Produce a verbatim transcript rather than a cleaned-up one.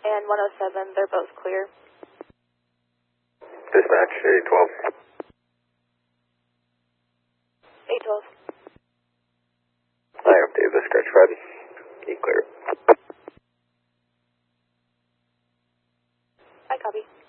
and one oh seven, they're both clear. Dispatch, eight twelve. eight twelve. I am Davis, stretch five. Keep clear. I copy.